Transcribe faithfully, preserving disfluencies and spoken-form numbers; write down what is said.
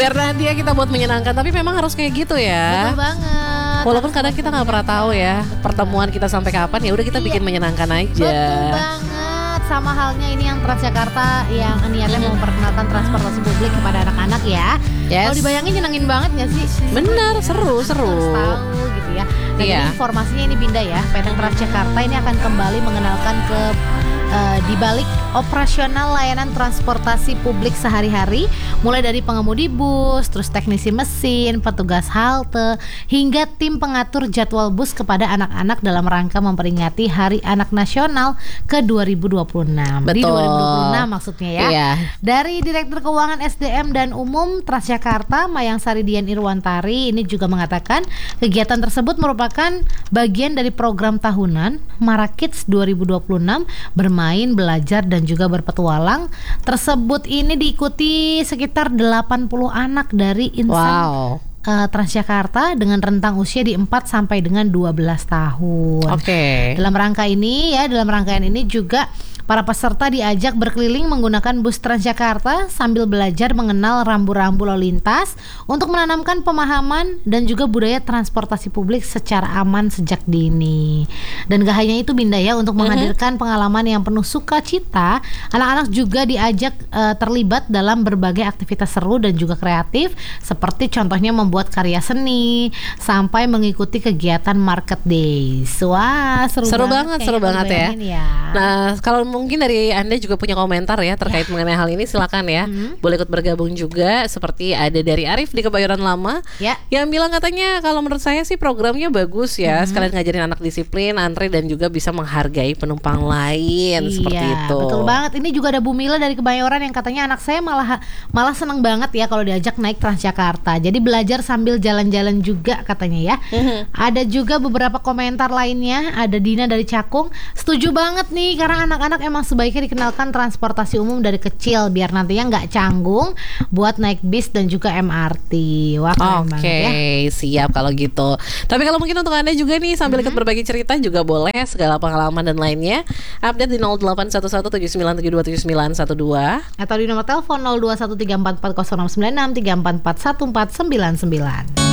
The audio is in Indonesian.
Karena dia kita buat menyenangkan, tapi memang harus kayak gitu ya. Betul banget. Walaupun kadang kita nggak pernah tahu ya pertemuan kita sampai kapan, ya udah kita bikin Iya. menyenangkan aja. Betul banget. Sama halnya ini yang Transjakarta yang niatnya mau memperkenalkan transportasi publik kepada anak-anak ya. Yes. Kalau dibayangin nyenengin banget gak sih? Benar, seru, Harus seru. tahu gitu ya. Dan Iya. ini informasinya ini Binda ya, P T Transjakarta ini akan kembali mengenalkan ke uh, di balik operasional layanan transportasi publik sehari-hari, mulai dari pengemudi bus, terus teknisi mesin, petugas halte, hingga tim pengatur jadwal bus kepada anak-anak dalam rangka memperingati Hari Anak Nasional ke dua ribu dua puluh enam. Di Betul. dua ribu dua puluh enam maksudnya ya. Iya. Dari Direktur Keuangan S D M dan Umum Transjakarta, Mayang Sari Dian Irwantari, ini juga mengatakan kegiatan tersebut merupakan bagian dari program tahunan Marakids dua ribu dua puluh enam, bermain, belajar, dan juga berpetualang. Tersebut ini diikuti sekitar delapan puluh anak dari insan Wow. uh, Transjakarta dengan rentang usia di empat sampai dengan dua belas tahun. Oke. Dalam rangka ini ya, dalam rangkaian ini juga para peserta diajak berkeliling menggunakan bus Transjakarta sambil belajar mengenal rambu-rambu lalu lintas untuk menanamkan pemahaman dan juga budaya transportasi publik secara aman sejak dini. Dan gak hanya itu Binda ya, untuk menghadirkan pengalaman yang penuh sukacita, anak-anak juga diajak uh, terlibat dalam berbagai aktivitas seru dan juga kreatif, seperti contohnya membuat karya seni sampai mengikuti kegiatan market days. Wah, seru, Seru banget, banget seru kayaknya banget ya. dibayangin ya. Nah, kalau mungkin dari Anda juga punya komentar ya terkait mengenai hal ini, silakan ya. Hmm. Boleh ikut bergabung juga. Seperti ada dari Arif di Kebayoran Lama Ya. yang bilang katanya kalau menurut saya sih programnya bagus ya. Sekalian ngajarin anak disiplin, antre, dan juga bisa menghargai penumpang lain. Seperti Iya, itu. betul banget. Ini juga ada Bu Mila dari Kebayoran yang katanya anak saya malah malah seneng banget ya kalau diajak naik Transjakarta. Jadi belajar sambil jalan-jalan juga katanya ya. Mhm. Ada juga beberapa komentar lainnya. Ada Dina dari Cakung, setuju banget nih karena anak-anak emang sebaiknya dikenalkan transportasi umum dari kecil biar nantinya nggak canggung buat naik bis dan juga M R T. Wah, keren Oke, banget ya. siap kalau gitu. Tapi kalau mungkin untuk Anda juga nih sambil ikut berbagi cerita juga boleh, segala pengalaman dan lainnya. Update di nol delapan satu satu tujuh sembilan tujuh dua tujuh sembilan satu dua Atau di nomor telepon nol dua satu tiga empat empat nol enam sembilan enam tiga empat empat satu empat sembilan sembilan.